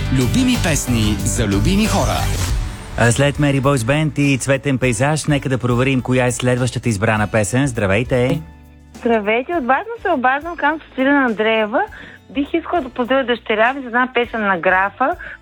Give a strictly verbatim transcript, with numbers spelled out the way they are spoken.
Любими песни за любими хора. След Mary Boy's Band и Цветен пейзаж, нека да проверим коя е следващата избрана песен. Здравейте! Здравейте, от вас се обаждам към Сотирина Андреева. Бих искала да поздравя дъщеря ми за една песен на Графа,